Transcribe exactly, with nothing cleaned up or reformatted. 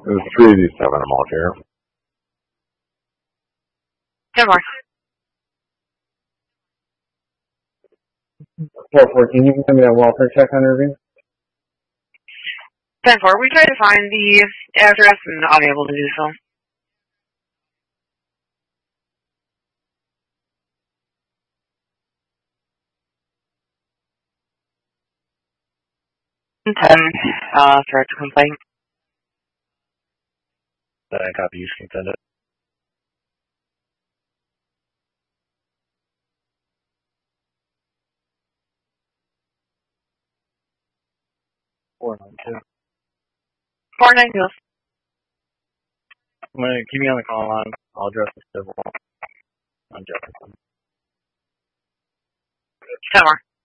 There's three of these seven I'm out here. ten four. four fourteen, you can send me that welfare check on Irving? ten four, we tried to find the address and not able to do so. ten, uh, start to complain. Then I copy, you can send it. four nine two. four nine two. I'm going to keep me on the call line. I'll address the civil on Jefferson. ten four.